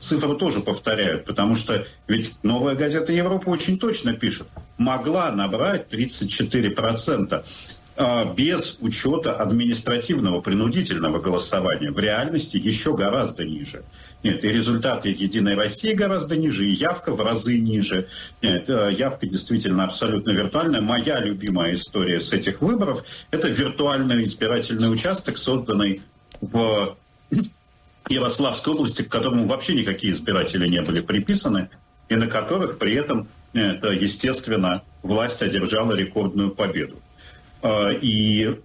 цифры тоже повторяют, потому что ведь «Новая газета Европы» очень точно пишет, могла набрать 34%. Без учета административного принудительного голосования. В реальности еще гораздо ниже. Нет, и результаты «Единой России» гораздо ниже, и явка в разы ниже. Нет, явка действительно абсолютно виртуальная. Моя любимая история с этих выборов – это виртуальный избирательный участок, созданный в Ярославской области, к которому вообще никакие избиратели не были приписаны, и на которых при этом, естественно, власть одержала рекордную победу. И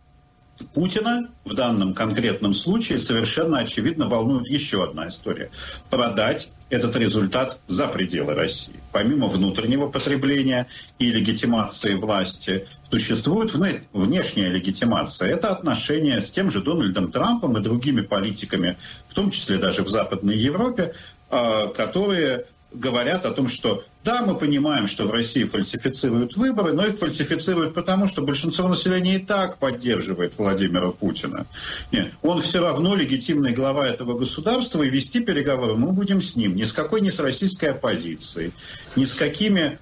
Путина в данном конкретном случае совершенно очевидно волнует еще одна история. Продать этот результат за пределы России. Помимо внутреннего потребления и легитимации власти, существует внешняя легитимация. Это отношения с тем же Дональдом Трампом и другими политиками, в том числе даже в Западной Европе, которые говорят о том, что да, мы понимаем, что в России фальсифицируют выборы, но их фальсифицируют потому, что большинство населения и так поддерживает Владимира Путина. Нет, он все равно легитимный глава этого государства, и вести переговоры мы будем с ним. Ни с какой, ни с российской оппозицией, ни с какими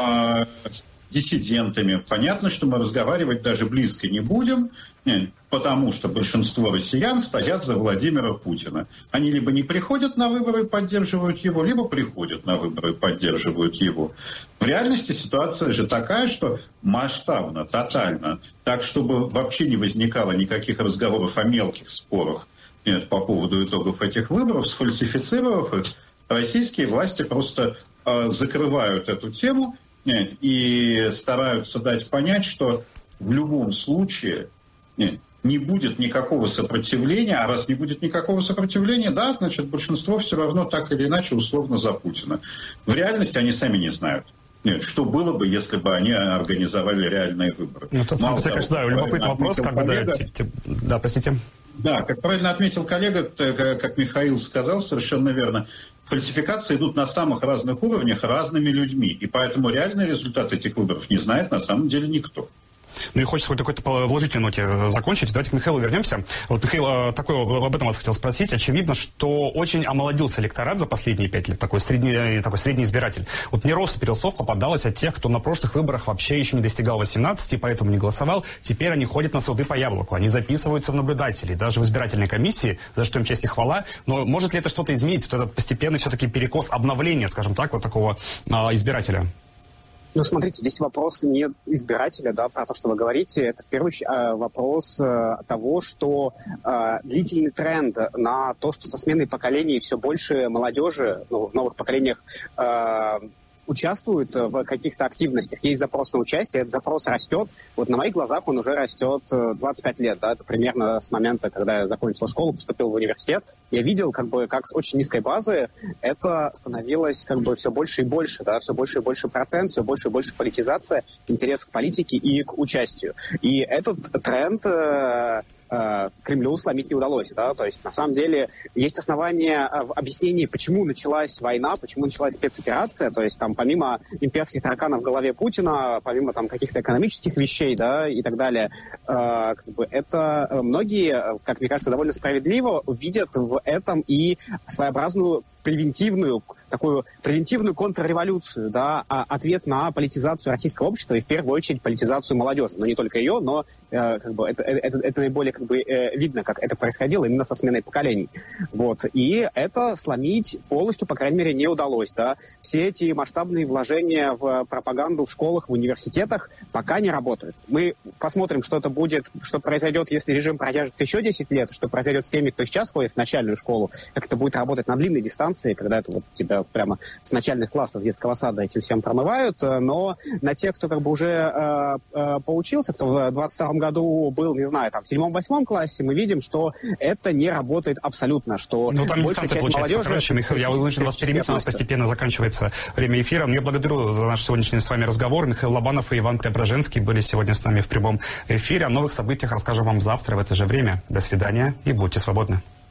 диссидентами. Понятно, что мы разговаривать даже близко не будем, потому что большинство россиян стоят за Владимира Путина. Они либо не приходят на выборы и поддерживают его, либо приходят на выборы и поддерживают его. В реальности ситуация же такая, что масштабно, тотально, так, чтобы вообще не возникало никаких разговоров о мелких спорах по поводу итогов этих выборов, сфальсифицировав их, российские власти просто закрывают эту тему и стараются дать понять, что в любом случае не будет никакого сопротивления, а раз не будет никакого сопротивления, да, значит, большинство все равно так или иначе условно за Путина. В реальности они сами не знают. Нет, что было бы, если бы они организовали реальные выборы. Ну, тут, конечно, да, любопытный вопрос, как бы, да, простите. Да, как правильно отметил коллега, как Михаил сказал, совершенно верно, фальсификации идут на самых разных уровнях разными людьми, и поэтому реальный результат этих выборов не знает на самом деле никто. Ну и хочется какой-то положительной ноте закончить. Давайте к Михаилу вернемся. Вот, Михаил, об этом вас хотел спросить. Очевидно, что очень омолодился электорат за последние 5 лет, такой средний избиратель. Вот не россыпь рельсов попадалась от тех, кто на прошлых выборах вообще еще не достигал 18, и поэтому не голосовал. Теперь они ходят на суды по яблоку, они записываются в наблюдатели, даже в избирательной комиссии, за что им честь и хвала. Но может ли это что-то изменить? Вот этот постепенный все-таки перекос обновления, скажем так, вот такого избирателя? Ну, смотрите, здесь вопрос не избирателя, да, про то, что вы говорите. Это, в первую очередь, вопрос того, что длительный тренд на то, что со сменой поколений все больше молодежи, в новых поколениях участвуют в каких-то активностях. Есть запрос на участие, этот запрос растет. Вот на моих глазах он уже растет 25 лет. Да? Это примерно с момента, когда я закончил школу, поступил в университет. Я видел, как с очень низкой базы это становилось все больше и больше. Да? Все больше и больше процент, все больше и больше политизация, интерес к политике и к участию. И этот тренд Кремлю сломить не удалось. Да? То есть, на самом деле, есть основания в объяснении, почему началась война, почему началась спецоперация. То есть, там, помимо имперских тараканов в голове Путина, помимо там каких-то экономических вещей, да, и так далее, это многие, как мне кажется, довольно справедливо видят в этом и своеобразную превентивную контрреволюцию, да, ответ на политизацию российского общества и в первую очередь политизацию молодежи. Но не только ее, но это наиболее видно, как это происходило именно со сменой поколений. Вот. И это сломить полностью, по крайней мере, не удалось. Да. Все эти масштабные вложения в пропаганду в школах, в университетах пока не работают. Мы посмотрим, что произойдет, если режим продержится еще 10 лет, что произойдет с теми, кто сейчас ходит в начальную школу, как это будет работать на длинной дистанции, когда это вот тебя прямо с начальных классов детского сада этим всем промывают, но на тех, кто уже поучился, кто в 22-м году был, не знаю, там, в 7-8 классе, мы видим, что это не работает абсолютно, что там большая часть молодежи... Короче, Михаил, я вынужден вас перебить, у нас постепенно заканчивается время эфира. Я благодарю за наш сегодняшний с вами разговор. Михаил Лобанов и Иван Преображенский были сегодня с нами в прямом эфире. О новых событиях расскажем вам завтра в это же время. До свидания и будьте свободны.